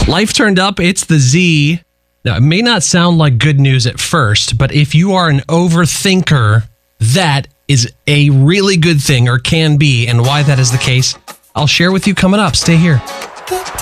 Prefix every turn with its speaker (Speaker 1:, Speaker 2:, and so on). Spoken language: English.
Speaker 1: Life turned up. It's the Z. Now, it may not sound like good news at first, but if you are an overthinker, that is a really good thing, or can be. And why that is the case, I'll share with you coming up. Stay here.